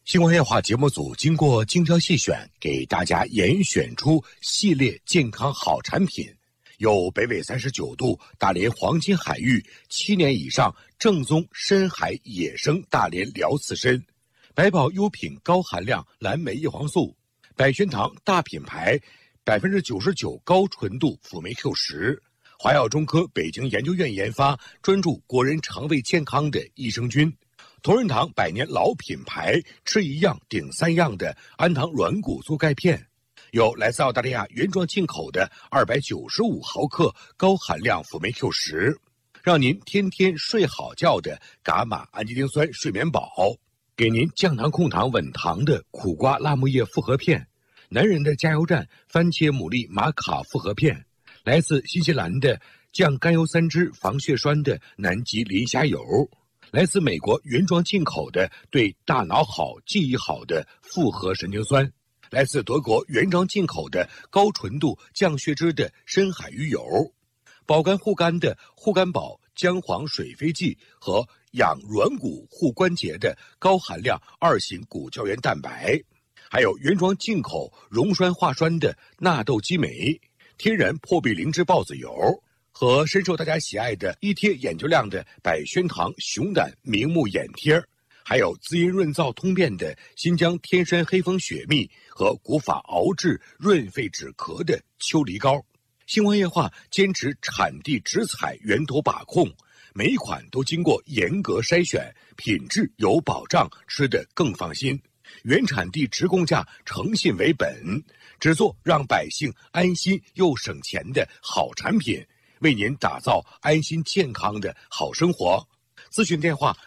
星光夜话节目组经过精挑细选，给大家严选出系列健康好产品，有北纬39度大连黄金海域7年以上正宗深海野生大连辽刺参，百宝优品高含量蓝莓叶黄素，百宣堂大品牌99%高纯度辅酶 Q10，华药中科北京研究院研发，专注国人肠胃健康的益生菌。同仁堂100年老品牌，吃一样顶3样的安糖软骨素钙片，有来自澳大利亚原装进口的295毫克高含量辅酶 Q10，让您天天睡好觉的伽马氨基丁酸睡眠宝，给您降糖控糖稳糖的苦瓜辣木叶复合片，男人的加油站番茄牡蛎玛卡复合片，来自新西兰的降甘油三酯防血栓的南极磷虾油，来自美国原装进口的对大脑好记忆好的复合神经酸，来自德国原装进口的高纯度降血脂的深海鱼油，保肝护肝的护肝宝姜黄水飞剂和养软骨护关节的高含量2型骨胶原蛋白，还有原装进口溶栓化栓的纳豆激酶，天然破壁灵芝孢子油，和深受大家喜爱的一贴眼就亮的百宣堂熊胆明目眼贴，还有滋阴润燥通便的新疆天山黑蜂雪蜜和古法熬制润肺止咳的秋梨膏。星光夜话坚持产地直采源头把控，每一款都经过严格筛选，品质有保障，吃得更放心。原产地直供价，诚信为本，只做让百姓安心又省钱的好产品，为您打造安心健康的好生活。咨询电话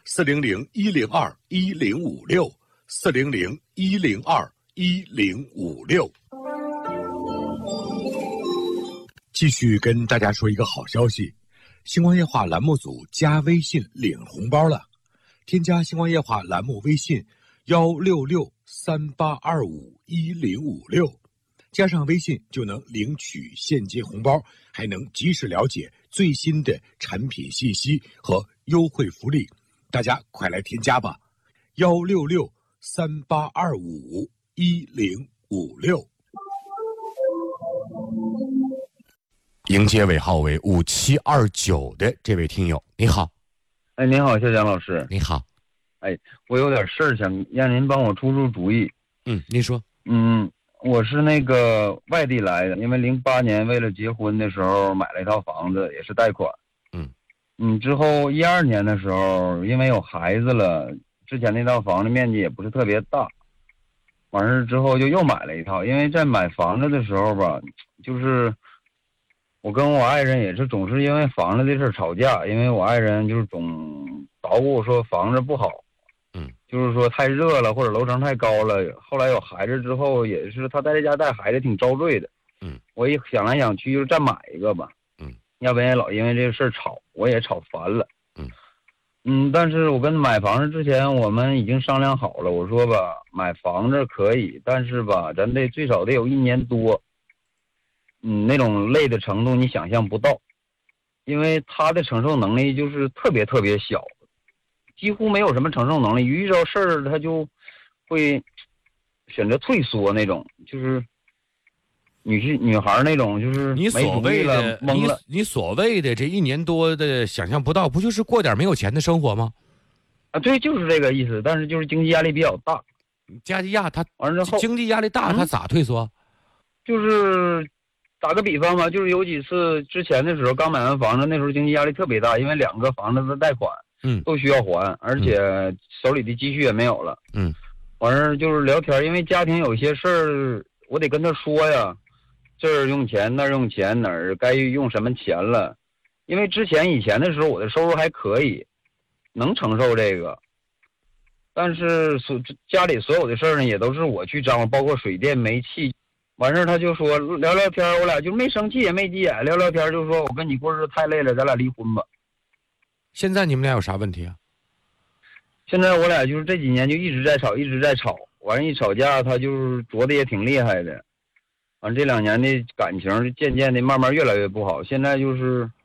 400-102-1056，400-102-1056。继续跟大家说一个好消息，星光夜话栏目组加微信领红包了，添加星光夜话栏目微信16638251056，加上微信就能领取现金红包，还能及时了解最新的产品信息和优惠福利，大家快来添加吧，16638251056。迎接尾号为5729的这位听友，你好。 哎，您好，肖江老师。 你好。 哎，我有点事儿想让您帮我出出主意。 您说。 我是那个外地来的，因为08年为了结婚的时候买了一套房子，也是贷款。之后12年的时候，因为有孩子了，之前那套房子面积也不是特别大，完事之后就又买了一套。因为在买房子的时候吧，就是我跟我爱人也是总是因为房子的事吵架，因为我爱人就是总捣鼓我说房子不好，就是说太热了或者楼层太高了。后来有孩子之后，也是他在家带孩子挺遭罪的。我也想来想去，就是再买一个吧。要不然也老因为这个事儿吵，我也吵烦了。但是我跟买房子之前，我们已经商量好了。我说吧，买房子可以，但是吧，咱得最少得有1年多。那种累的程度你想象不到，因为他的承受能力就是特别特别小，几乎没有什么承受能力。遇到事儿他就会选择退缩那种，就是女孩那种，就是你所谓的懵了。 你所谓的这1年多的想象不到，不就是过点没有钱的生活吗？ 对，就是这个意思。但是就是经济压力比较大， 经济压力大，他咋退缩？ 就是打个比方吧，就是有几次之前的时候刚买完房子，那时候经济压力特别大，因为2个房子的贷款都需要还，而且手里的积蓄也没有了。完事就是聊天，因为家庭有些事儿我得跟他说呀，这儿用钱那儿用钱，哪儿该用什么钱了。因为以前的时候我的收入还可以，能承受这个，但是家里所有的事儿呢也都是我去张罗，包括水电煤气。完事他就说聊聊天，我俩就没生气也没急眼，聊聊天就说我跟你过日子太累了，咱俩离婚吧。 现在你们俩有啥问题啊？ 现在我俩就是这几年就一直在吵，完一吵架他就是作的也挺厉害的，完这2年的感情渐渐的慢慢越来越不好。现在就是